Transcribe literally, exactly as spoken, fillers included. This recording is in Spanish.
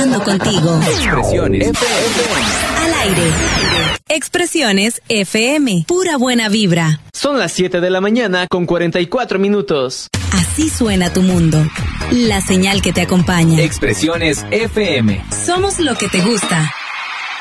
conectando contigo. Expresiones F M. Al aire. Expresiones F M. Pura buena vibra. Son las siete de la mañana con cuarenta y cuatro minutos. Así suena tu mundo. La señal que te acompaña. Expresiones F M. Somos lo que te gusta.